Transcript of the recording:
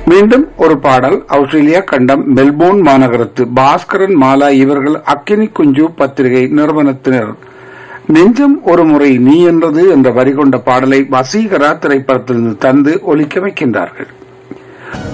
மீண்டும் ஒரு பாடல் ஆஸ்திரேலியா கண்டம் மெல்போர்ன் மாநகரத்து பாஸ்கரன் மாலா இவர்கள் அக்கினி குஞ்சு பத்திரிகை நிறுவனத்தினர் நெஞ்சம் ஒரு முறை நீ என்றது என்ற வரி கொண்ட பாடலை வசீகரா திரைப்படத்திலிருந்து தந்து ஒலிக்க வைக்கின்றார்கள்.